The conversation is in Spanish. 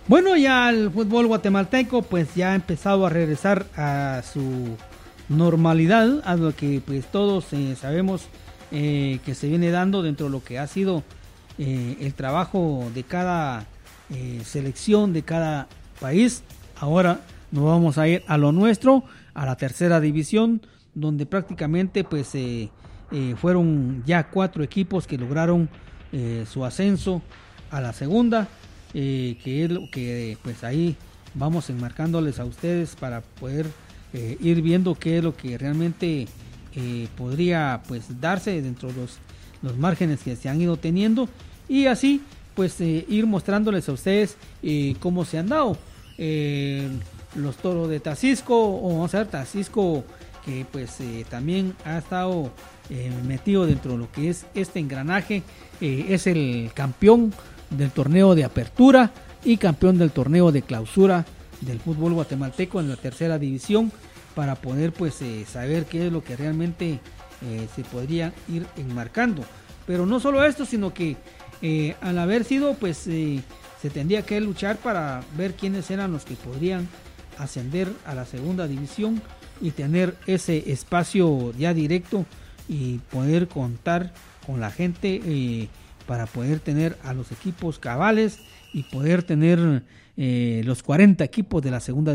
Bueno, ya el fútbol guatemalteco pues ya ha empezado a regresar a su normalidad, a lo que pues todos sabemos que se viene dando dentro de lo que ha sido el trabajo de cada selección, de cada país. Ahora nos vamos a ir a lo nuestro, a la tercera división, donde prácticamente pues fueron ya 4 equipos que lograron su ascenso a la segunda, que es lo que pues ahí vamos enmarcándoles a ustedes para poder ir viendo qué es lo que realmente podría pues darse dentro de los márgenes que se han ido teniendo, y así pues ir mostrándoles a ustedes cómo se han dado los Toros de Tacisco, o vamos a ver Tacisco, que pues también ha estado metido dentro de lo que es este engranaje. Es el campeón del torneo de apertura y campeón del torneo de clausura del fútbol guatemalteco en la tercera división, para poder pues saber qué es lo que realmente se podría ir enmarcando. Pero no solo esto, sino que al haber sido pues se tendría que luchar para ver quiénes eran los que podrían ascender a la segunda división y tener ese espacio ya directo y poder contar con la gente para poder tener a los equipos cabales y poder tener los 40 equipos de la segunda